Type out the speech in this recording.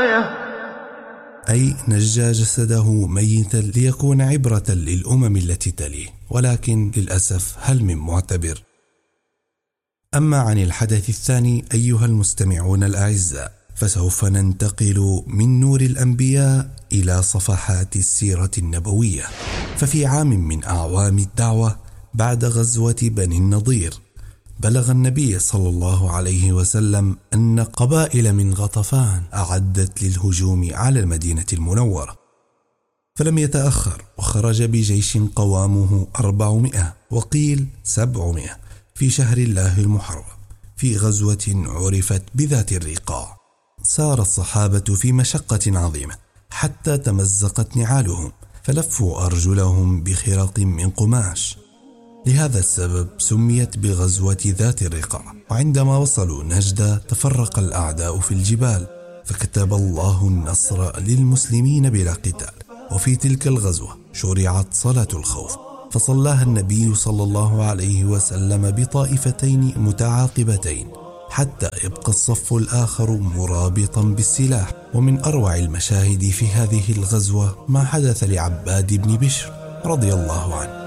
الآية، أي نجى جسده ميتا ليكون عبرة للأمم التي تليه، ولكن للأسف هل من معتبر؟ أما عن الحدث الثاني أيها المستمعون الأعزاء، فسوف ننتقل من نور الأنبياء إلى صفحات السيرة النبوية. ففي عام من أعوام الدعوة بعد غزوة بني النضير، بلغ النبي صلى الله عليه وسلم أن قبائل من غطفان أعدت للهجوم على المدينة المنورة، فلم يتأخر وخرج بجيش قوامه 400 وقيل 700 في شهر الله المحرم في غزوة عرفت بذات الرقاع. سار الصحابة في مشقة عظيمة حتى تمزقت نعالهم، فلفوا أرجلهم بخرق من قماش. لهذا السبب سميت بغزوة ذات الرقاع. وعندما وصلوا نجد تفرق الأعداء في الجبال، فكتب الله النصر للمسلمين بلا قتال. وفي تلك الغزوة شرعت صلاة الخوف، فصلاها النبي صلى الله عليه وسلم بطائفتين متعاقبتين حتى يبقى الصف الآخر مرابطا بالسلاح. ومن أروع المشاهد في هذه الغزوة ما حدث لعباد بن بشر رضي الله عنه،